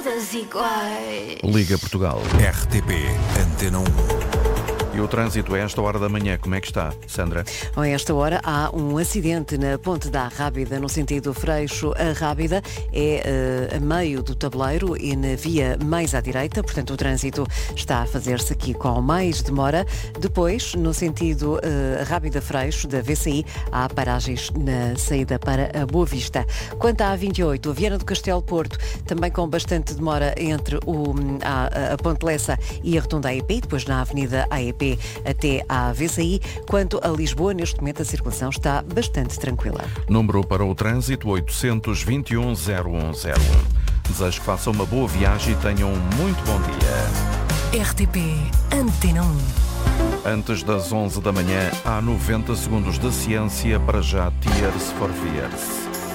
todas iguais. Liga Portugal. RTP Antena 1. E o trânsito a esta hora da manhã, como é que está, Sandra? A esta hora há um acidente na Ponte da Rábida, no sentido Freixo a Rábida, a meio do tabuleiro e na via mais à direita, portanto o trânsito está a fazer-se aqui com mais demora. Depois, no sentido Rábida Freixo, da VCI, há paragens na saída para a Boa Vista. Quanto à A28, a Viana do Castelo Porto, também com bastante demora entre a Ponte Lessa e a Rotunda AEP, depois na Avenida AEP até à VCI. Quanto a Lisboa, neste momento a circulação está bastante tranquila. Número para o trânsito 821-0101. Desejo que façam uma boa viagem e tenham um muito bom dia. RTP Antena 1. Antes das 11 da manhã, há 90 segundos de ciência para já Tears for Fears.